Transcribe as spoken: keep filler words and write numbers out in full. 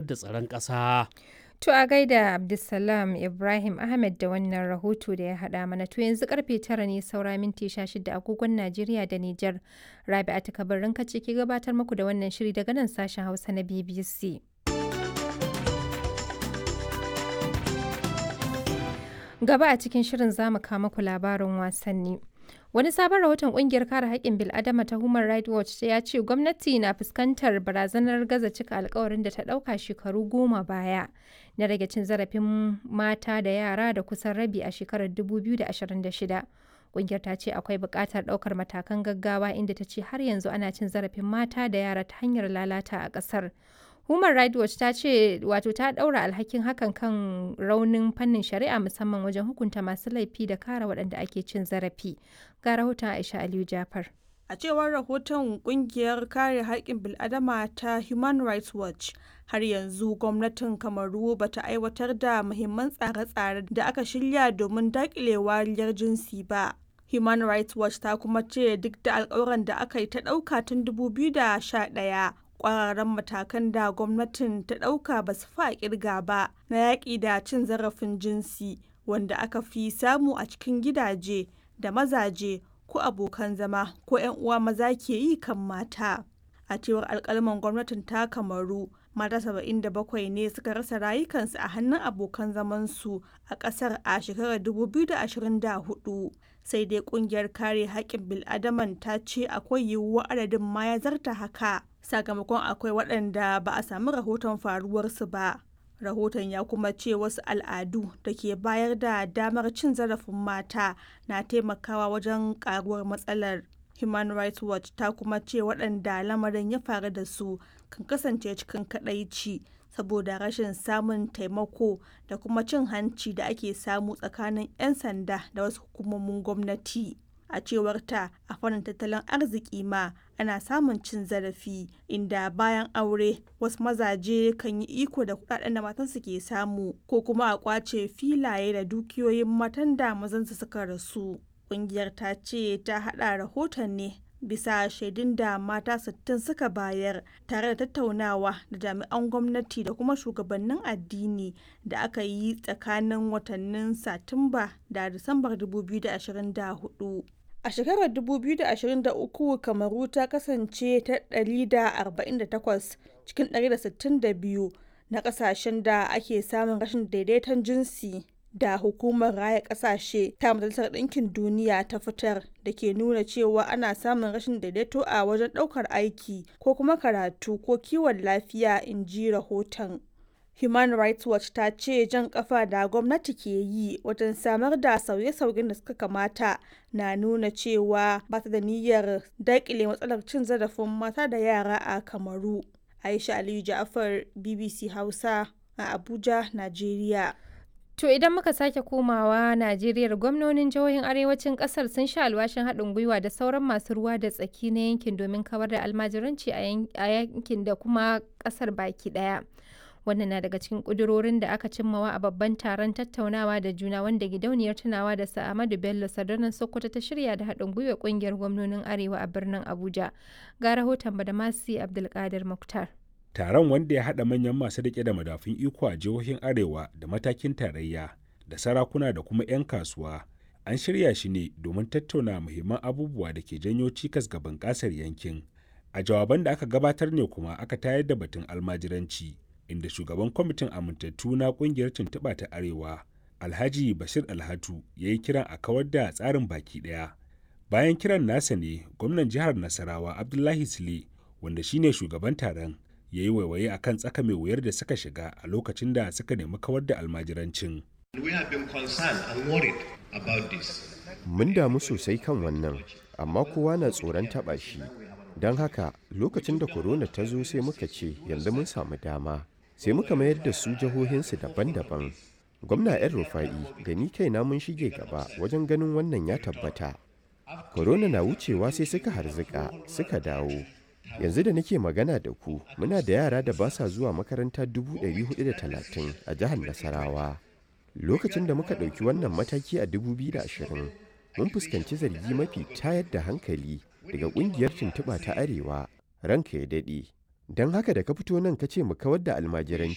da tsaron ƙasa. To a gaida Abdulsalam Ibrahim Ahmed da wannan rahoto da ya haɗa mana to yanzu karfe tara ne saura minti sha shida agogon Najeriya da Nijar. Rabi'atu Kabarin kace ke gabatar muku da wannan shiri daga nan sashen Hausa na B B C. Gaba a cikin shirin zamu kawo muku labarin wasanni. Wani sabon rahoton kungiyar kare haƙƙin bil'adama ta Human Rights Watch ya ce gwamnati na fuskantar barazanar gaza cika alkawarin da ta ɗauka shekaru goma baya na rage cin zarafin mata da yara da kusan rabi a shekarar dubu biyu da ashirin da shida. Kungiyar ta ce akwai buƙatar ɗaukar matakan gaggawa inda ta ce har yanzu ana cin zarafin mata da yara ta hanyar lalata a ƙasar. Human Rights Watch ta ce wato ta ɗaura alhakin hakan kan raunin fannin shari'a musamman wajen hukunta masu laifi da kare waɗanda ake cin zarafi. Ga rahoton Aisha Aliyu Jafar. A cewar rahoton kungiyar kare haƙƙin bil'adama ta Human Rights Watch, har yanzu gwamnatin Kamaru ba ta aiwatar da muhimman tsare-tsare da aka shirya domin daƙile wariyar jinsi ba. Human Rights Watch ta kuma ce duk da alƙawuran da aka yi ta ɗauka tun dubu biyu da sha ɗaya, ƙwararren matakan da gwamnatin ta ɗauka ba su fa ƙirga ba na yaƙi da cin zarafin jinsi wanda aka fi samu a cikin gidaje da mazaje ko abokan zama ko 'yan uwa maza ke yi kan mata. A cewar alƙalman gwamnatin ta Kamaru, mata saba'in da bakwai ne suka rasa rayukansu a hannun abokan zamansu a ƙasar a shekarar dubu biyu da ashirin da hudu. Sai dai ƙungiyar kare haƙƙin bil'adaman ta ce akwai yiwuwar adadin ma ya zarta haka, sakamakon akwai waɗanda ba a sami rahoton faruwarsu ba. Rahoton ya kuma ce wasu al'adu da ke bayar da damar cin zarafin mata na taimakawa wajen ƙaruwar matsalar. Human Rights Watch ta kuma ce waɗanda lamarin ya faru da su kan kasance cikin kaɗaici saboda rashin samun taimako da kuma cin hanci da ake samu tsakanin 'yan sanda da wasu hukumomin gwamnati. A cewar ta, a fannin tattalin arziki ma ana samun cin zarafi, inda bayan aure wasu mazaje kan yi iko da kuɗaɗen da matansu ke samu ko kuma a kwace filaye da dukiyoyin matan da mazansu suka rasu. Ƙungiyar ta ce ta haɗa rahoton ne bisa shaidun da mata sittin suka bayar tare da tattaunawa da jami'an gwamnati da kuma shugabannin addini da aka yi tsakanin watannin Satumba da Disambar dubu biyu da ashirin da hudu. A shekarar dubu biyu da ashirin da uku, Kamaru ta kasance ta ɗari da arba'in da takwas cikin ɗari da sittin da biyu na ƙasashen da ake samun rashin daidaiton jinsi da hukumar raya ƙasashe ta Majalisar Ɗinkin Duniya ta fitar da ke nuna cewa ana samun rashin daidaito a wajen ɗaukar aiki ko kuma karatu ko kiwon lafiya, in ji rahoton. Human Rights Watch ta ce jan kafa da gwamnati ke yi wajen samar da sauye-sauyen da suka kamata na nuna cewa ba ta da niyyar daƙile matsalar cin zarafin mata da yara a Kamaru. Aisha Aliyu Ja'far, B B C Hausa a Abuja, Najeriya. To idan muka sake komawa Najeriya, gwamnonin jihohin arewacin kasar sun sha alwashin haɗin gwiwa da sauran masu ruwa da tsaki na yankin domin kawar da almajiranci a yankin da kuma kasar baki ɗaya. Wannan na daga cikin ƙudurorin da aka cimmawa a babban taron tattaunawa da juna wanda gidauniyar tunawa da Sa'amadu Bello Sardauna Sokoto ta shirya da haɗin gwiwa ƙungiyar gwamnonin Arewa a birnin Abuja. Ga rahoton Badamasi Abdulkadir Muktar. Taron, wanda ya haɗa manyan masu riƙe da madafun iko a jihohin Arewa da matakin tarayya da sarakuna da kuma 'yan kasuwa, an shirya shi ne domin tattauna muhimman abubuwa da ke janyo cikas ga bunƙasar yankin. A jawaban da aka gabatar ne kuma aka tayar da batun almajiranci, inda shugaban kwamitin amintattu na ƙungiyar tuntuɓa ta Arewa, Alhaji Bashir Alhatu, ya yi kiran a kawar da tsarin baki ɗaya. Bayan kiran nasa ne, gwamnan jihar Nasarawa Abdullahi Sule, wanda shine shugaban taron, ya yi waiwaye a kan tsaka mai wuyar da suka shiga a lokacin da suka nemi kawar da almajirancin. Mun damu sosai kan wannan, amma kowa na tsoron taɓa shi. Don haka lokacin da korona ta zo sai muka ce yanzu mun samu dama, sai muka mayar da su jihohinsu daban-daban. Gwamna ‘yan Rufa'i da ni kaina mun shige gaba wajen ganin wannan ya tabbata. Korona na wucewa sai suka harzika suka dawo. Yanzu da nake magana da ku, muna da yara da ba sa zuwa makaranta dubu ɗari hudu da talatin a jihar Nasarawa. Lokacin da muka ɗauki wannan mataki a dubu biyu da ashirin, mun fuskanci zargi mafi tayar da hankali daga ƙungiyar tuntuɓa ta Arewa, ranka ya daɗe. Don haka da ka fito nan ka ce mu kawar da almajiranci,